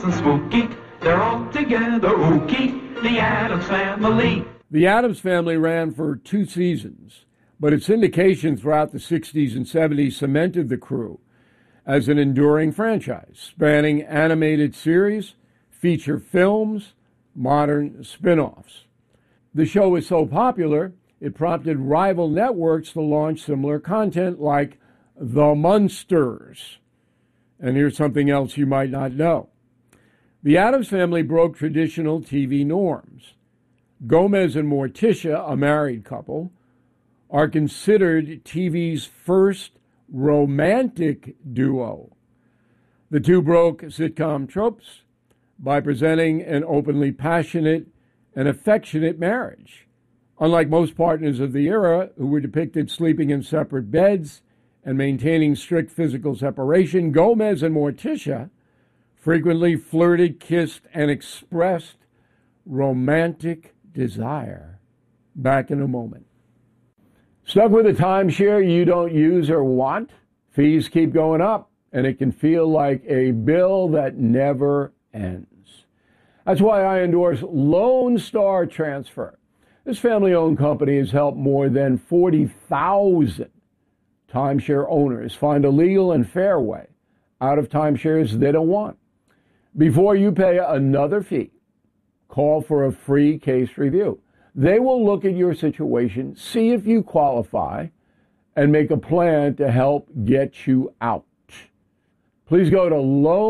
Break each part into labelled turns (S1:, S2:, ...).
S1: Spooky, they're all together ooky, the Addams Family.
S2: The Addams Family ran for 2 seasons, but its syndication throughout the 60s and 70s cemented the crew as an enduring franchise, spanning animated series, feature films, modern spin-offs. The show was so popular, it prompted rival networks to launch similar content like The Munsters. And here's something else you might not know. The Addams Family broke traditional TV norms. Gomez and Morticia, a married couple, are considered TV's first romantic duo. The two broke sitcom tropes by presenting an openly passionate and affectionate marriage. Unlike most partners of the era, who were depicted sleeping in separate beds and maintaining strict physical separation, Gomez and Morticia frequently flirted, kissed, and expressed romantic desire. Back in a moment. Stuck with a timeshare you don't use or want? Fees keep going up, and it can feel like a bill that never ends. That's why I endorse Lone Star Transfer. This family-owned company has helped more than 40,000 timeshare owners find a legal and fair way out of timeshares they don't want. Before you pay another fee, call for a free case review. They will look at your situation, see if you qualify, and make a plan to help get you out. Please go to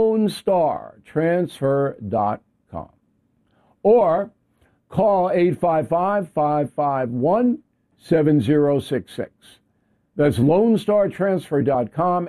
S2: LoneStarTransfer.com or call 855-551-7066. That's LoneStarTransfer.com,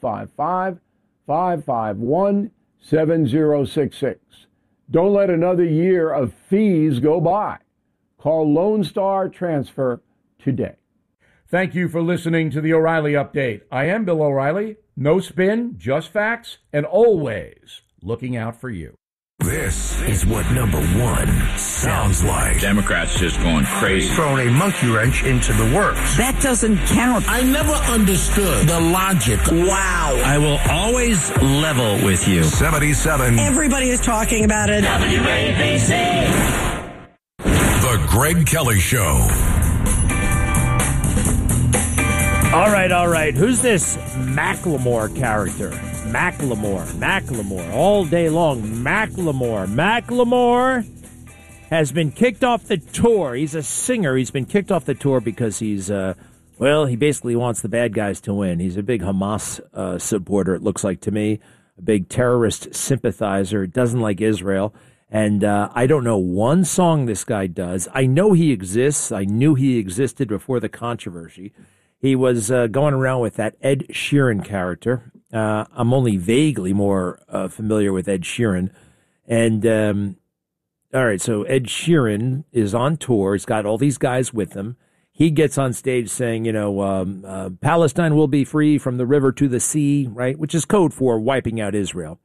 S2: 855-551-7066. Don't let another year of fees go by. Call Lone Star Transfer today. Thank you for listening to the O'Reilly Update. I am Bill O'Reilly. No spin, just facts, and always looking out for you.
S3: This is what number one sounds like.
S4: Democrats just going crazy.
S3: Throwing a monkey wrench into the works.
S5: That doesn't count.
S3: I never understood the logic.
S5: Wow.
S4: I will always level with you.
S3: 77.
S5: Everybody is talking about it.
S1: WABC.
S3: The Greg Kelly Show.
S6: All right. Who's this Macklemore character? Macklemore. All day long, Macklemore has been kicked off the tour. He's a singer. He's been kicked off the tour because he's, he basically wants the bad guys to win. He's a big Hamas supporter, it looks like to me, a big terrorist sympathizer, doesn't like Israel. And I don't know one song this guy does. I know he exists. I knew he existed before the controversy. He was going around with that Ed Sheeran character. I'm only vaguely more familiar with Ed Sheeran. And, all right, so Ed Sheeran is on tour. He's got all these guys with him. He gets on stage saying, Palestine will be free from the river to the sea, right, which is code for wiping out Israel.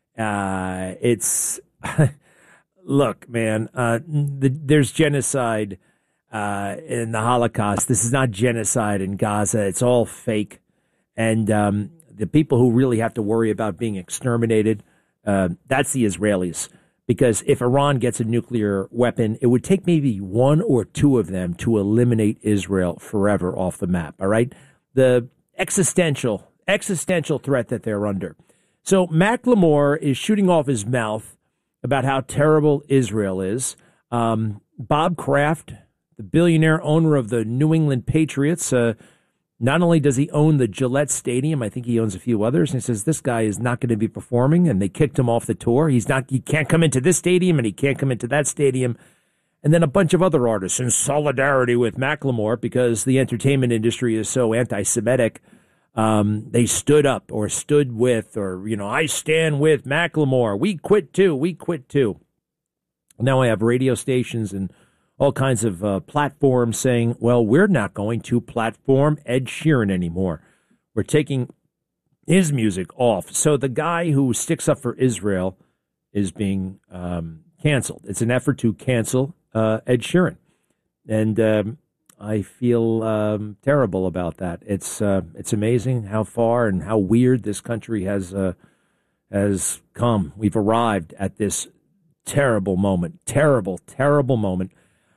S6: Look, man, there's genocide in the Holocaust. This is not genocide in Gaza. It's all fake. And the people who really have to worry about being exterminated, that's the Israelis. Because if Iran gets a nuclear weapon, it would take maybe one or two of them to eliminate Israel forever off the map, all right? The existential threat that they're under. So Macklemore is shooting off his mouth about how terrible Israel is. Bob Kraft, the billionaire owner of the New England Patriots, not only does he own the Gillette Stadium, I think he owns a few others, and he says this guy is not going to be performing, and they kicked him off the tour. He can't come into this stadium, and he can't come into that stadium. And then a bunch of other artists in solidarity with Macklemore, because the entertainment industry is so anti-Semitic, they stood up or stood with, or, I stand with Macklemore. We quit too. Now I have radio stations and all kinds of platforms saying, well, we're not going to platform Ed Sheeran anymore. We're taking his music off. So the guy who sticks up for Israel is being canceled. It's an effort to cancel Ed Sheeran. And I feel terrible about that. It's amazing how far and how weird this country has has come. We've arrived at this terrible moment. Terrible, terrible moment.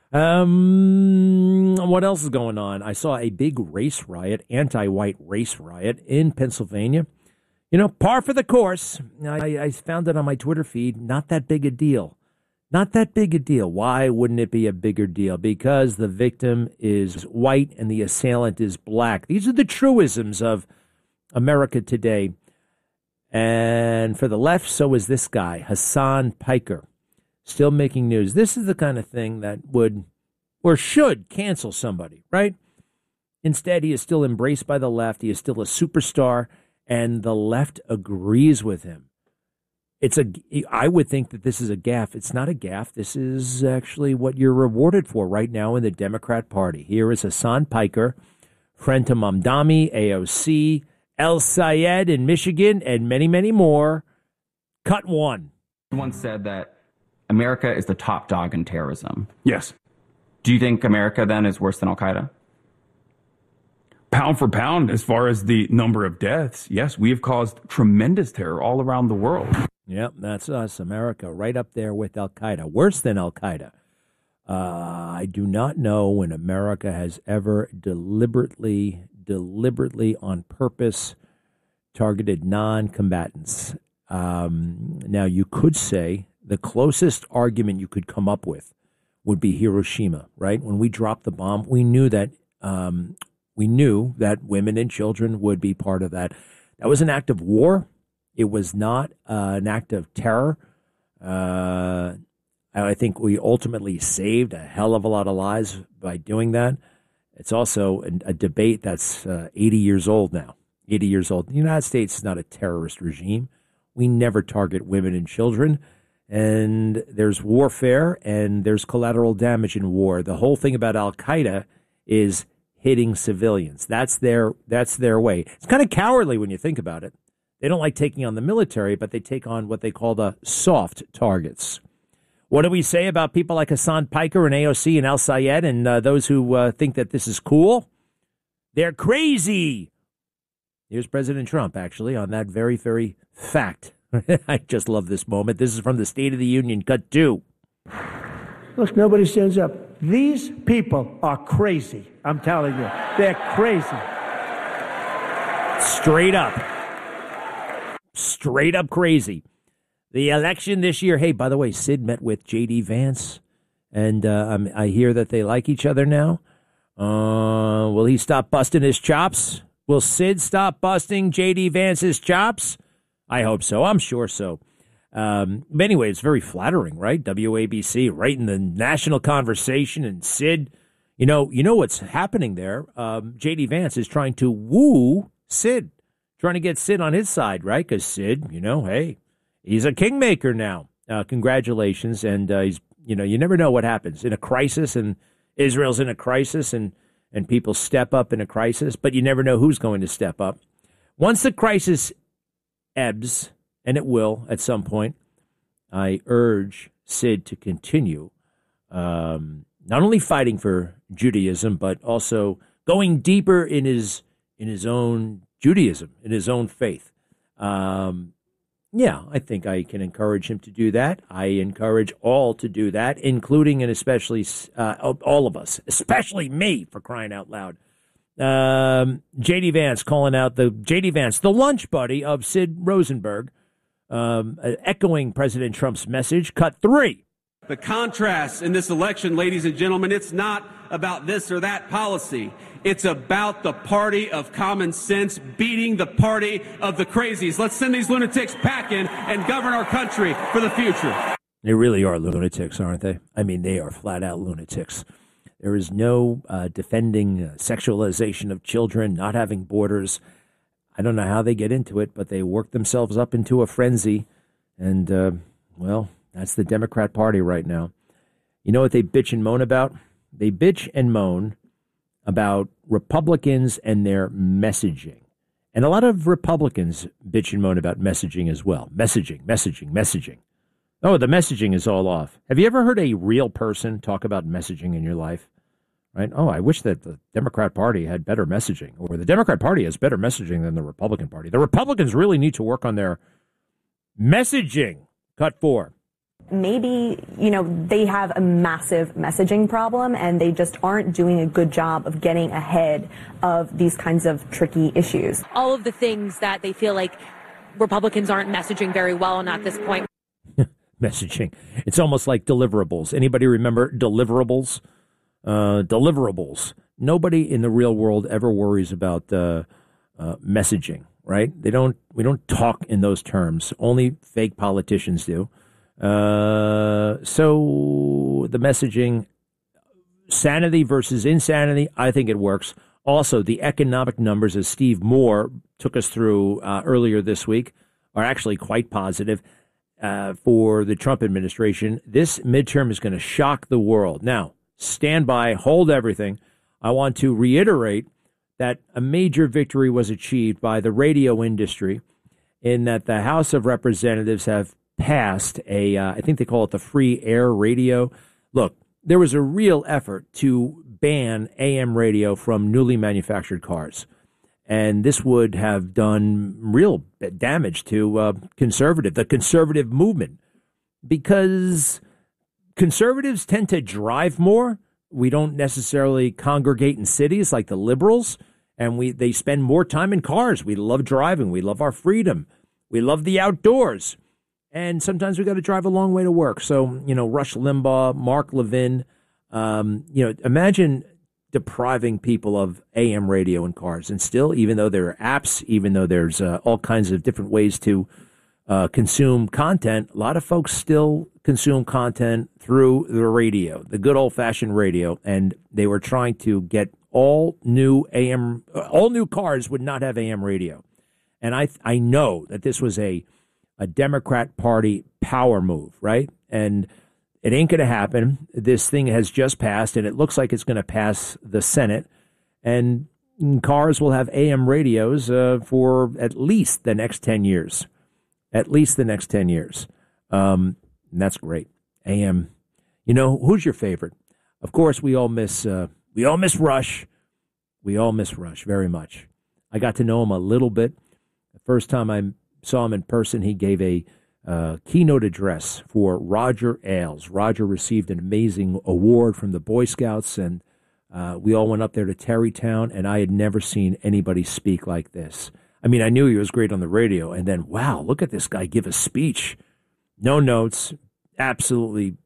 S6: What else is going on? I saw a big race riot, anti-white race riot in Pennsylvania. You know, par for the course. I found it on my Twitter feed. Not that big a deal. Not that big a deal. Why wouldn't it be a bigger deal? Because the victim is white and the assailant is black. These are the truisms of America today. And for the left, so is this guy, Hassan Piker, still making news. This is the kind of thing that would or should cancel somebody, right? Instead, he is still embraced by the left. He is still a superstar, and the left agrees with him. I would think that this is a gaffe. It's not a gaffe. This is actually what you're rewarded for right now in the Democrat Party. Here is Hassan Piker, friend to Mamdani, AOC, El Sayed in Michigan, and many, many more. Cut one.
S7: Once said that America is the top dog in terrorism.
S8: Yes.
S7: Do you think America then is worse than Al-Qaeda?
S8: Pound for pound, as far as the number of deaths, yes, we have caused tremendous terror all around the world.
S6: Yep, that's us, America, right up there with Al-Qaeda, worse than Al-Qaeda. I do not know when America has ever deliberately on purpose targeted non-combatants. Now, you could say the closest argument you could come up with would be Hiroshima, right? When we dropped the bomb, we knew that women and children would be part of that. That was an act of war. It was not an act of terror. I think we ultimately saved a hell of a lot of lives by doing that. It's also a debate that's 80 years old now. 80 years old. The United States is not a terrorist regime. We never target women and children. And there's warfare and there's collateral damage in war. The whole thing about Al-Qaeda is hitting civilians. That's their way. It's kind of cowardly when you think about it. They don't like taking on the military, but they take on what they call the soft targets. What do we say about people like Hassan Piker and AOC and Al Sayed and those who think that this is cool? They're crazy. Here's President Trump, actually, on that very, very fact. I just love this moment. This is from the State of the Union, cut 2.
S9: Look, nobody stands up. These people are crazy. I'm telling you. They're crazy.
S6: Straight up. Straight up crazy. The election this year. Hey, by the way, Sid met with J.D. Vance, and I hear that they like each other now. Will he stop busting his chops? Will Sid stop busting J.D. Vance's chops? I hope so. I'm sure so. But anyway, it's very flattering, right? WABC, right in the national conversation, and Sid, you know what's happening there. J.D. Vance is trying to woo Sid, trying to get Sid on his side, right? Because Sid, hey, he's a kingmaker now. Congratulations. And he's, you never know what happens in a crisis, and Israel's in a crisis, and people step up in a crisis, but you never know who's going to step up. Once the crisis ebbs, and it will at some point, I urge Sid to continue not only fighting for Judaism, but also going deeper in his own Judaism, in his own faith. Yeah, I think I can encourage him to do that. I encourage all to do that, including and especially all of us, especially me, for crying out loud. J.D. Vance calling out J.D. Vance, the lunch buddy of Sid Rosenberg, echoing President Trump's message, cut 3.
S10: The contrast in this election, ladies and gentlemen, it's not about this or that policy. It's about the party of common sense beating the party of the crazies. Let's send these lunatics packing and govern our country for the future.
S6: They really are lunatics, aren't they? I mean, they are flat out lunatics. There is no defending sexualization of children, not having borders. I don't know how they get into it, but they work themselves up into a frenzy. And, well, that's the Democrat Party right now. You know what they bitch and moan about? They bitch and moan about Republicans and their messaging. And a lot of Republicans bitch and moan about messaging as well. Messaging. Oh, the messaging is all off. Have you ever heard a real person talk about messaging in your life? Right? Oh, I wish that the Democrat Party had better messaging, or the Democrat Party has better messaging than the Republican Party. The Republicans really need to work on their Messaging. Cut 4.
S11: Maybe, they have a massive messaging problem and they just aren't doing a good job of getting ahead of these kinds of tricky issues.
S12: All of the things that they feel like Republicans aren't messaging very well on at this point.
S6: Messaging. It's almost like deliverables. Anybody remember deliverables? Deliverables. Nobody in the real world ever worries about messaging, right? We don't talk in those terms. Only fake politicians do. So the messaging, sanity versus insanity, I think it works. Also, the economic numbers, as Steve Moore took us through earlier this week, are actually quite positive for the Trump administration. This midterm is going to shock the world. Now, stand by, hold everything. I want to reiterate that a major victory was achieved by the radio industry in that the House of Representatives have passed I think they call it the free air radio. Look, there was a real effort to ban AM radio from newly manufactured cars. And this would have done real damage to the conservative movement, because conservatives tend to drive more. We don't necessarily congregate in cities like the liberals, and they spend more time in cars. We love driving. We love our freedom. We love the outdoors. And sometimes we got to drive a long way to work. So, Rush Limbaugh, Mark Levin, imagine depriving people of AM radio in cars. And still, even though there are apps, even though there's all kinds of different ways to consume content, a lot of folks still consume content through the radio, the good old-fashioned radio. And they were trying to get all new cars would not have AM radio. And I know that this was a Democrat Party power move, right? And it ain't going to happen. This thing has just passed, and it looks like it's going to pass the Senate. And cars will have AM radios for at least the next 10 years. At least the next 10 years. And that's great. AM. Who's your favorite? Of course, we all miss Rush. We all miss Rush very much. I got to know him a little bit. The first time I saw him in person, he gave a keynote address for Roger Ailes. Roger received an amazing award from the Boy Scouts, and we all went up there to Terrytown, and I had never seen anybody speak like this. I mean, I knew he was great on the radio, and then, wow, look at this guy give a speech. No notes, absolutely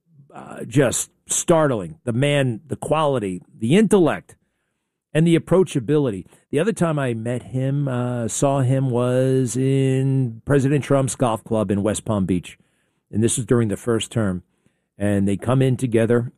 S6: just startling. The man, the quality, the intellect, and the approachability. The other time I met him, saw him, was in President Trump's golf club in West Palm Beach. And this was during the first term. And they come in together.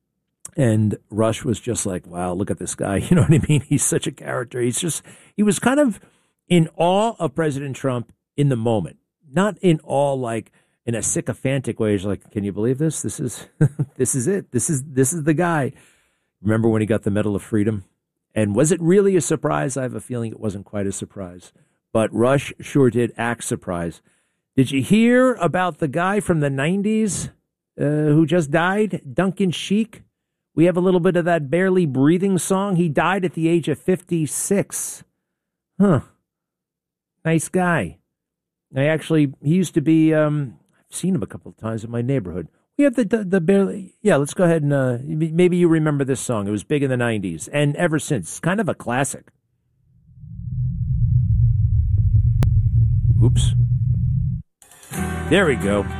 S6: And Rush was just like, wow, look at this guy. You know what I mean? He's such a character. He was kind of in awe of President Trump in the moment. Not in awe like in a sycophantic way. He's like, can you believe this? This is this is it. This is the guy. Remember when he got the Medal of Freedom? And was it really a surprise? I have a feeling it wasn't quite a surprise. But Rush sure did act surprised. Did you hear about the guy from the 90s who just died? Duncan Sheik? We have a little bit of that Barely Breathing song. He died at the age of 56. Huh. Nice guy. He used to be, I've seen him a couple of times in my neighborhood. We have the Barely, yeah, let's go ahead and, maybe you remember this song. It was big in the 90s, and ever since. It's kind of a classic. Oops. There we go.